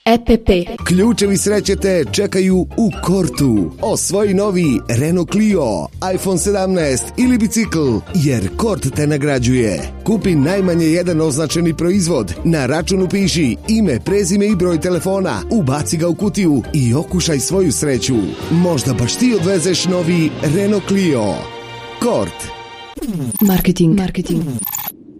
EPP. Ključevi sreće te čekaju u Kortu. Osvoji novi Renault Clio, iPhone 17 ili bicikl, jer Kort te nagrađuje. Kupi najmanje jedan označeni proizvod, na računu piši ime, prezime i broj telefona, ubaci ga u kutiju i okušaj svoju sreću. Možda baš ti odvezeš novi Renault Clio. Kort. Marketing.